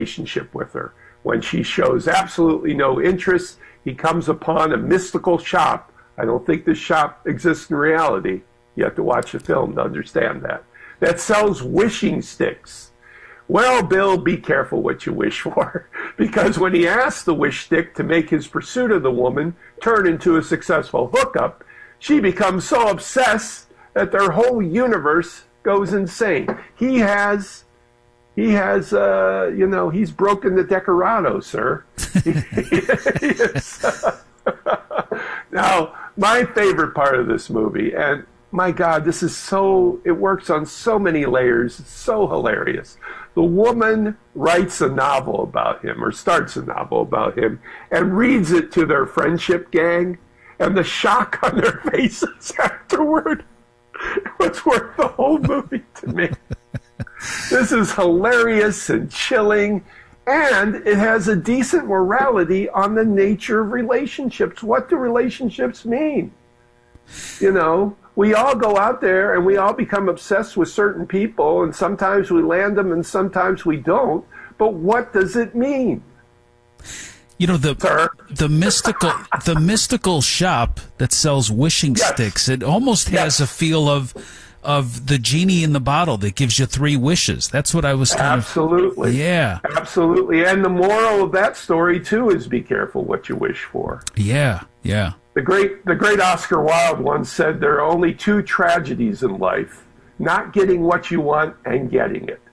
relationship with her. When she shows absolutely no interest, he comes upon a mystical shop. I don't think this shop exists in reality. You have to watch the film to understand that. That sells wishing sticks. Well, Bill, be careful what you wish for, because when he asks the wish stick to make his pursuit of the woman turn into a successful hookup, she becomes so obsessed that their whole universe goes insane. He's broken the Decorado, sir. Now, my favorite part of this movie, and my God, it works on so many layers. It's so hilarious. The woman writes a novel about him, or starts a novel about him, and reads it to their friendship gang, and the shock on their faces afterward was worth the whole movie to me. This is hilarious and chilling, and it has a decent morality on the nature of relationships. What do relationships mean? You know, we all go out there and we all become obsessed with certain people, and sometimes we land them and sometimes we don't. But what does it mean? You know, the mystical shop that sells wishing sticks, it almost has a feel of the genie in the bottle that gives you 3 wishes. That's what I was kind Absolutely. of... Yeah. Absolutely. And the moral of that story, too, is be careful what you wish for. Yeah, yeah. The great Oscar Wilde once said there are only 2 tragedies in life: not getting what you want and getting it.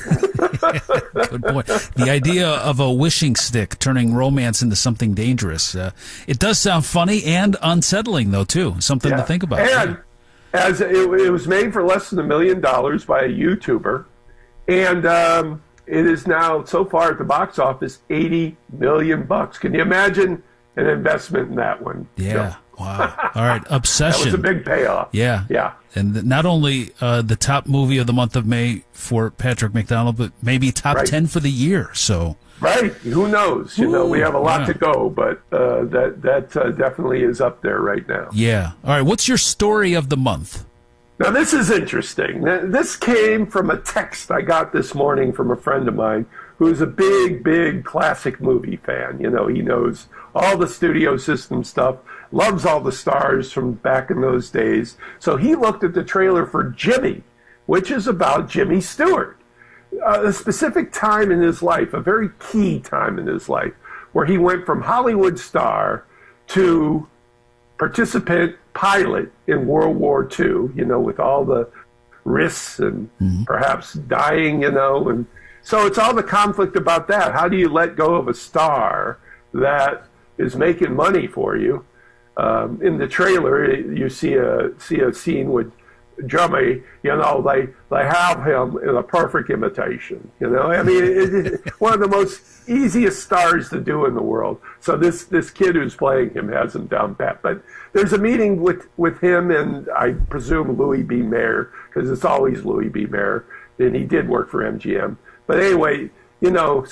Good point. The idea of a wishing stick turning romance into something dangerous. It does sound funny and unsettling, though, too. Something to think about. And as it was made for less than $1 million by a YouTuber, and it is now, so far at the box office, $80 million. Can you imagine an investment in that one? Yeah. So. Wow. All right. Obsession. That was a big payoff. Yeah. Yeah. And not only the top movie of the month of May for Patrick McDonald, but maybe top 10 for the year. So. Right. Who knows? You know, we have a lot to go, but that definitely is up there right now. Yeah. All right. What's your story of the month? Now, this is interesting. This came from a text I got this morning from a friend of mine who's a big classic movie fan. You know, he knows all the studio system stuff, loves all the stars from back in those days. So he looked at the trailer for Jimmy, which is about Jimmy Stewart. A specific time in his life, a very key time in his life, where he went from Hollywood star to participant pilot in World War II, you know, with all the risks and perhaps dying, you know. And so it's all the conflict about that. How do you let go of a star that is making money for you? In the trailer, you see a scene with Jimmy, you know, they have him in a perfect imitation, you know. I mean, it's one of the most easiest stars to do in the world. So this kid who's playing him has him down pat. But there's a meeting with him and I presume Louis B. Mayer, because it's always Louis B. Mayer, and he did work for MGM. But anyway, he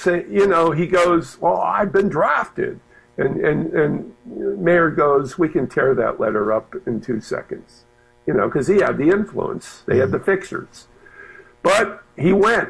goes, well, I've been drafted. And Mayer goes, we can tear that letter up in 2 seconds. You know, because he had the influence. They had the fixers. But he went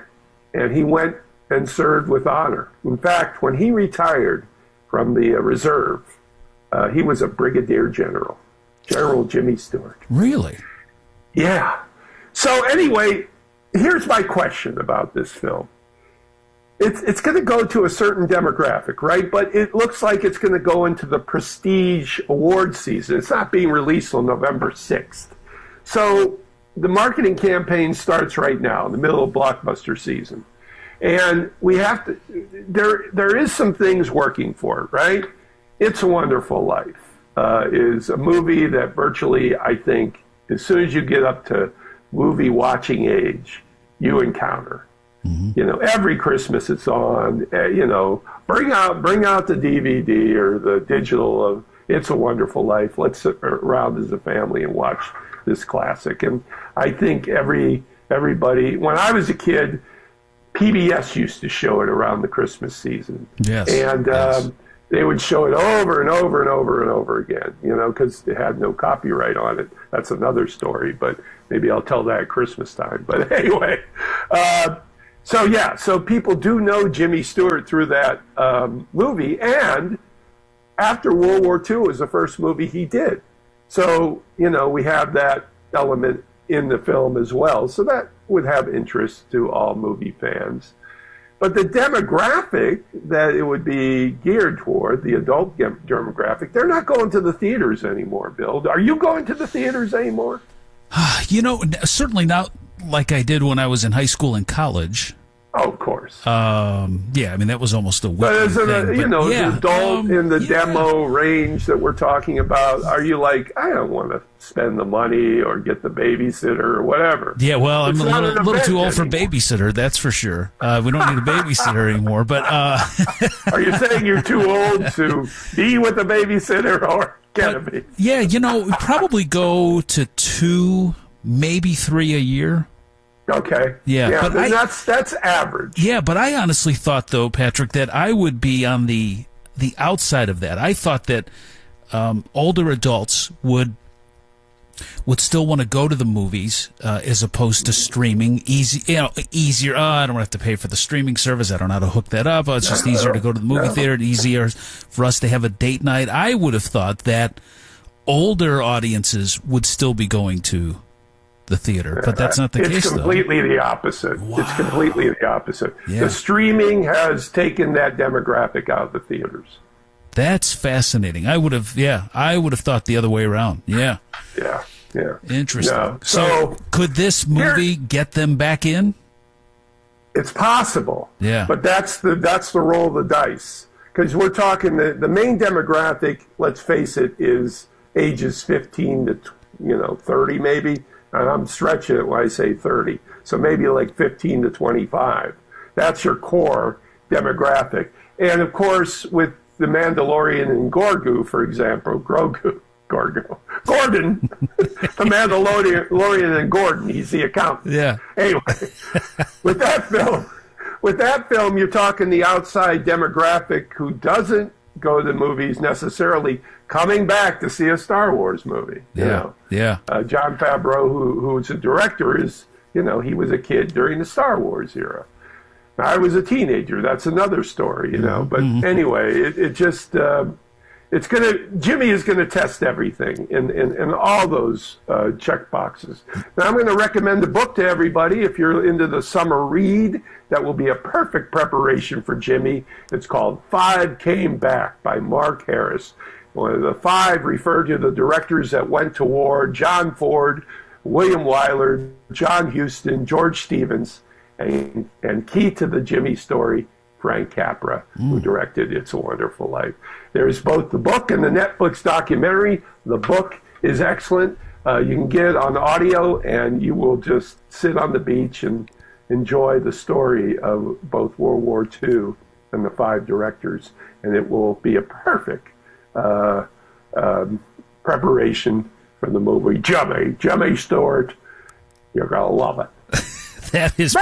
and served with honor. In fact, when he retired from the reserve, he was a brigadier general, General Jimmy Stewart. Really? Yeah. So anyway, here's my question about this film. It's going to go to a certain demographic, right? But it looks like it's going to go into the prestige award season. It's not being released on November 6th. So the marketing campaign starts right now in the middle of blockbuster season. And we have to, there is some things working for it, right? It's a Wonderful Life is a movie that virtually, I think, as soon as you get up to movie watching age, you encounter. You know, every Christmas it's on, you know, bring out the DVD or the digital of It's a Wonderful Life. Let's sit around as a family and watch this classic. And I think everybody, when I was a kid, PBS used to show it around the Christmas season. Yes. And they would show it over and over and over and over again, you know, because it had no copyright on it. That's another story, but maybe I'll tell that at Christmas time. But anyway, So people do know Jimmy Stewart through that movie, and after World War II was the first movie he did. So, we have that element in the film as well. So that would have interest to all movie fans. But the demographic that it would be geared toward, the adult demographic, they're not going to the theaters anymore, Bill. Are you going to the theaters anymore? Certainly not like I did when I was in high school and college. Oh, of course. That was almost a weekly But as thing. adult in the demo range that we're talking about, are you like, I don't want to spend the money or get the babysitter or whatever? Yeah, well, I'm a little too old for babysitter, that's for sure. We don't need a babysitter anymore. But are you saying you're too old to be with a babysitter or can it be? Yeah, we probably go to 2, maybe 3 a year. Okay. Yeah, but that's average. Yeah, but I honestly thought, though, Patrick, that I would be on the outside of that. I thought that older adults would still want to go to the movies as opposed to streaming. Easier. I don't have to pay for the streaming service. I don't know how to hook that up. It's just easier to go to the movie theater. Easier for us to have a date night. I would have thought that older audiences would still be going to the theater, but that's not the case. It's completely the opposite. Wow. It's completely the opposite. Yeah. The streaming has taken that demographic out of the theaters. That's fascinating. I would have thought the other way around. Yeah. Interesting. Yeah. So could this movie get them back in? It's possible. Yeah. But that's the roll of the dice. Because we're talking the main demographic, let's face it, is ages 15 to 30 maybe. And I'm stretching it when I say 30. So maybe like 15 to 25. That's your core demographic. And of course, with The Mandalorian and Gordon, the Mandalorian and Gordon, he's the accountant. Yeah. Anyway, with that film, you're talking the outside demographic who doesn't go to the movies necessarily, coming back to see a Star Wars movie. Yeah. Jon Favreau, who's a director, he was a kid during the Star Wars era. I was a teenager. That's another story, But anyway, Jimmy is gonna test everything in all those check boxes. Now I'm going to recommend a book to everybody. If you're into the summer read, that will be a perfect preparation for Jimmy. It's called 5 Came Back by Mark Harris. One of the 5 refer to the directors that went to war: John Ford, William Wyler, John Huston, George Stevens, and key to the Jimmy story, Frank Capra, who directed It's a Wonderful Life. There's both the book and the Netflix documentary. The book is excellent. You can get it on audio, and you will just sit on the beach and enjoy the story of both World War II and the 5 directors. And it will be a perfect preparation for the movie. Jimmy Stewart, you're going to love it. That is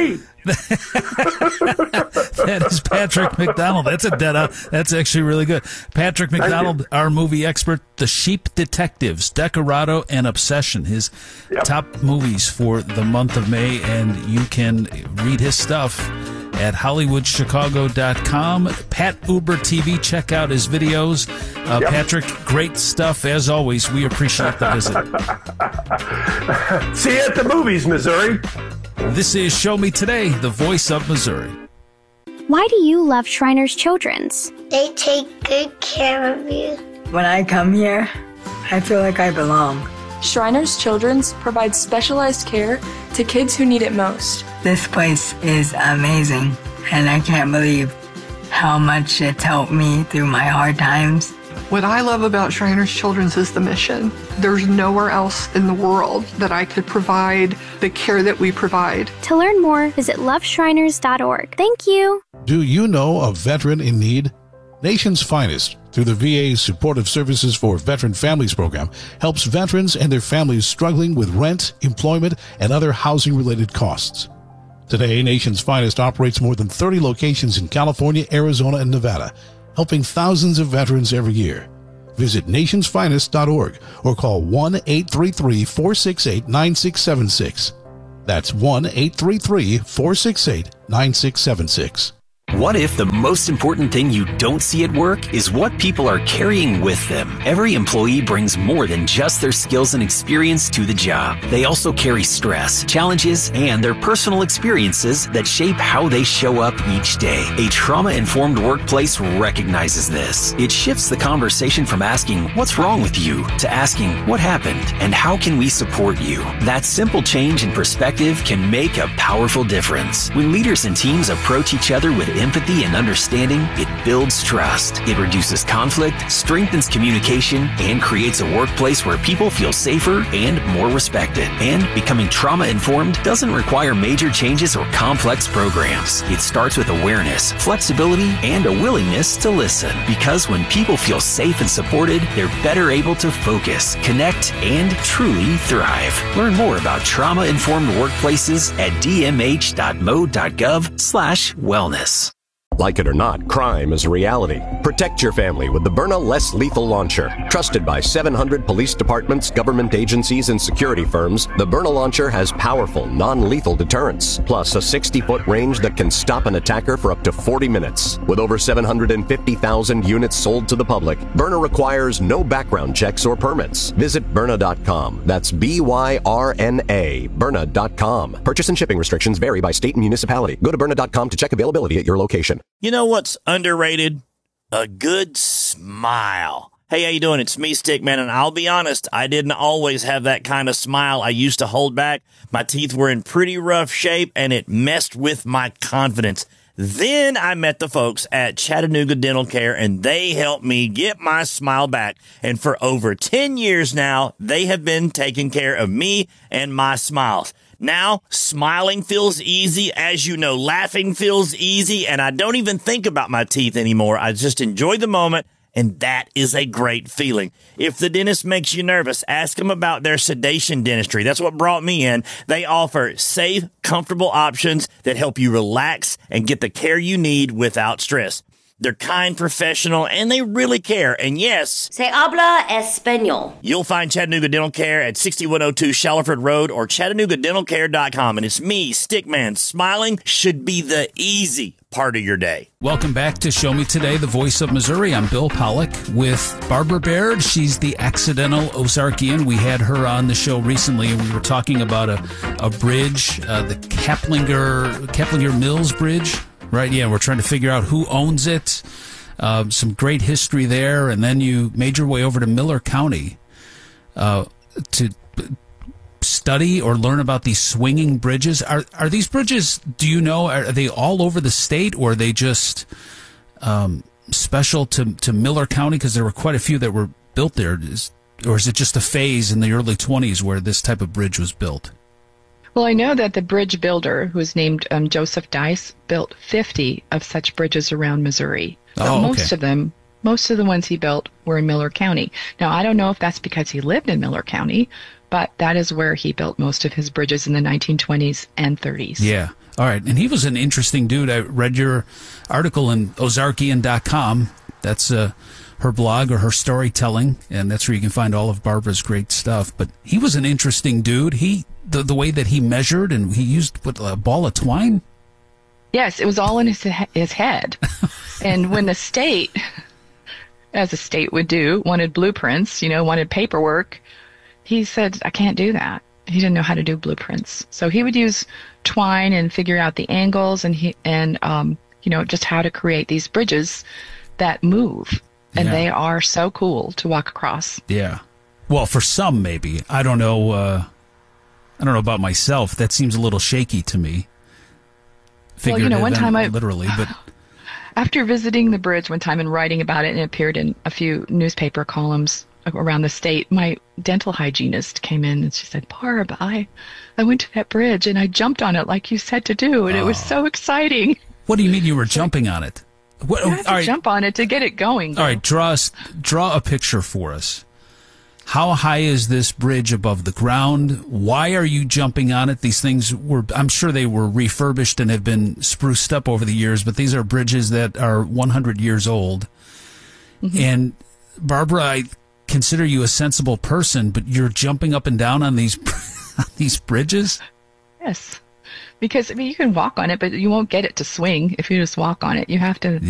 that is Patrick McDonald. That's a dead out. That's actually really good. Patrick McDonald, our movie expert, The Sheep Detectives, Decorado, and Obsession, his top movies for the month of May. And you can read his stuff at HollywoodChicago.com. Pat Uber TV, check out his videos. Patrick, great stuff as always. We appreciate the visit. See you at the movies, Missouri. This is Show Me Today, the voice of Missouri. Why do you love Shriners Children's? They take good care of you. When I come here, I feel like I belong. Shriners Children's provides specialized care to kids who need it most. This place is amazing, and I can't believe how much it's helped me through my hard times. What I love about Shriners Children's is the mission. There's nowhere else in the world that I could provide the care that we provide. To learn more, visit loveshriners.org. Thank you. Do you know a veteran in need? Nation's Finest, through the VA's Supportive Services for Veteran Families program, helps veterans and their families struggling with rent, employment, and other housing-related costs. Today, Nation's Finest operates more than 30 locations in California, Arizona, and Nevada, helping thousands of veterans every year. Visit nationsfinest.org or call 1-833-468-9676. That's 1-833-468-9676. What if the most important thing you don't see at work is what people are carrying with them? Every employee brings more than just their skills and experience to the job. They also carry stress, challenges, and their personal experiences that shape how they show up each day. A trauma-informed workplace recognizes this. It shifts the conversation from asking, "What's wrong with you?" to asking, "What happened and how can we support you?" That simple change in perspective can make a powerful difference. When leaders and teams approach each other with empathy and understanding, it builds trust. It reduces conflict, strengthens communication, and creates a workplace where people feel safer and more respected. And becoming trauma-informed doesn't require major changes or complex programs. It starts with awareness, flexibility, and a willingness to listen. Because when people feel safe and supported, they're better able to focus, connect, and truly thrive. Learn more about trauma-informed workplaces at dmh.mo.gov/wellness. Like it or not, crime is a reality. Protect your family with the Byrna Less Lethal Launcher. Trusted by 700 police departments, government agencies, and security firms, the Byrna Launcher has powerful, non-lethal deterrence, plus a 60-foot range that can stop an attacker for up to 40 minutes. With over 750,000 units sold to the public, Byrna requires no background checks or permits. Visit Byrna.com. That's BYRNA, Byrna.com. Purchase and shipping restrictions vary by state and municipality. Go to Byrna.com to check availability at your location. You know what's underrated? A good smile. Hey, how you doing? It's me, Stickman, and I'll be honest, I didn't always have that kind of smile I used to hold back. My teeth were in pretty rough shape, and it messed with my confidence. Then I met the folks at Chattanooga Dental Care, and they helped me get my smile back. And for over 10 years now, they have been taking care of me and my smiles. Now, smiling feels easy. As you know, laughing feels easy, and I don't even think about my teeth anymore. I just enjoy the moment, and that is a great feeling. If the dentist makes you nervous, ask them about their sedation dentistry. That's what brought me in. They offer safe, comfortable options that help you relax and get the care you need without stress. They're kind, professional, and they really care. And yes, se habla español. You'll find Chattanooga Dental Care at 6102 Shallowford Road or ChattanoogaDentalCare.com. And it's me, Stickman. Smiling should be the easy part of your day. Welcome back to Show Me Today, the voice of Missouri. I'm Bill Pollock with Barbara Baird. She's the accidental Ozarkian. We had her on the show recently, and we were talking about a bridge, the Keplinger Mills Bridge. Right, yeah, we're trying to figure out who owns it, some great history there, and then you made your way over to Miller County to study or learn about these swinging bridges. Are these bridges, do you know, are they all over the state, or are they just special to Miller County? Because there were quite a few that were built there, or is it just a phase in the early 20s where this type of bridge was built? Well, I know that the bridge builder, who is named Joseph Dice, built 50 of such bridges around Missouri. But most of the ones he built were in Miller County. Now, I don't know if that's because he lived in Miller County, but that is where he built most of his bridges in the 1920s and 30s. Yeah. All right. And he was an interesting dude. I read your article in Ozarkian.com. That's her blog or her storytelling, and that's where you can find all of Barbara's great stuff. But he was an interesting dude. The way that he measured, and he used a ball of twine? Yes, it was all in his head. And when the state, as a state would do, wanted blueprints, wanted paperwork, he said, I can't do that. He didn't know how to do blueprints. So he would use twine and figure out the angles and just how to create these bridges that move. And they are so cool to walk across. Yeah. Well, for some, maybe. I don't know about myself. That seems a little shaky to me. One time literally, but after visiting the bridge one time and writing about it, and it appeared in a few newspaper columns around the state, my dental hygienist came in and she said, Barb, I went to that bridge and I jumped on it like you said to do, and it was so exciting. What do you mean you were jumping on it? You have to jump on it to get it going. All right, draw a picture for us. How high is this bridge above the ground? Why are you jumping on it? These things I'm sure they were refurbished and have been spruced up over the years, but these are bridges that are 100 years old. Mm-hmm. And Barbara, I consider you a sensible person, but you're jumping up and down on these bridges? Yes. Because, I mean, you can walk on it, but you won't get it to swing if you just walk on it. You have to